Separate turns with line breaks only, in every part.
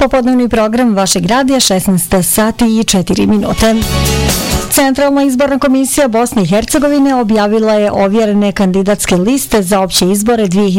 Popodnevni program vašeg radija 16 sati i 4 minute. Centralna izborna komisija Bosne i Hercegovine objavila je ovjerene kandidatske liste za opće izbore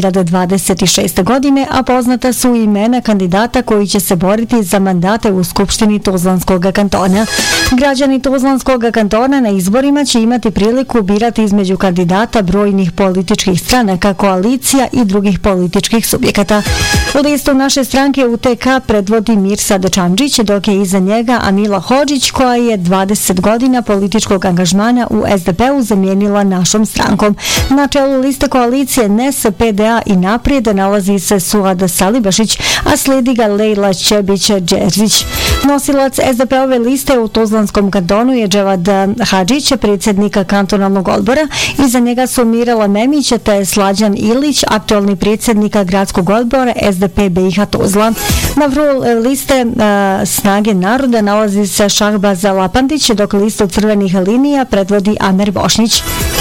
2026. godine, a poznata su imena kandidata koji će se boriti za mandate u Skupštini Tuzlanskog kantona. Građani Tuzlanskog kantona na izborima će imati priliku birati između kandidata brojnih političkih stranaka, koalicija i drugih političkih subjekata. Listu naše stranke UTK predvodi Mirsad Čamdžić, dok je iza njega Amila Hodžić, koja je 20 godina političkog angažmana u SDP-u zamijenila našom strankom. Na čelu liste koalicije NES, PDA i Naprijed nalazi se Suad Salibašić, a slijedi ga Lejla Čebić-Đerzić. Nosilac SDP-ove liste u Tuzlanskom kantonu je Dževad Hadžić, predsjednika kantonalnog odbora. Iza njega su Mirela Memić te Slađan Ilić, aktualni predsjednika gradskog odbora SDP BiH Tuzla. Na vrhu liste Snage naroda nalazi se Šahbaz Lapandić, dok listu crvenih linija predvodi Amer Bošnić.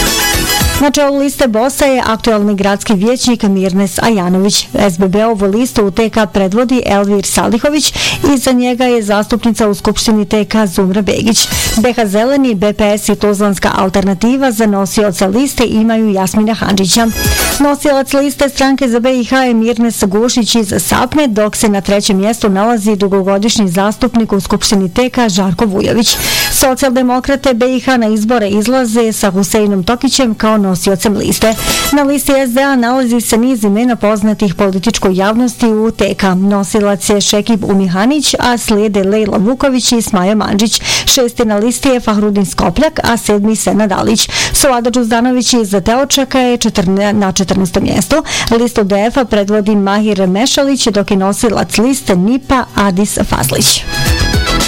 Na čelu liste BOS-a je aktualni gradski vijećnik Mirnes Ajanović. SBB-ovu listu u TK predvodi Elvir Salihović i za njega je zastupnica u Skupštini TK Zumra Begić. BH Zeleni, BPS i Tuzlanska alternativa za nosioca liste imaju Jasmina Handžića. Nosilac liste stranke za BiH je Mirnes Gušić iz Sapne, dok se na trećem mjestu nalazi dugogodišnji zastupnik u Skupštini TK Žarko Vujović. Socijaldemokrate BiH na izbore izlaze sa Huseinom Tokićem kao nosiocem liste. Na listi SDA nalazi se niz imena poznatih političkoj javnosti u TK. Nosilac je Šekib Umihanić, a slijede Lejla Vuković i Smaja Mandžić. Šesti na listi je Fahrudin Skopljak, a sedmi Senad Alić. Suada Đuzdanović iz Teočaka je na 14. mjestu. Listu DF-a predvodi Mahir Mešalić, dok je nosilac liste NIP-a Adis Faslić.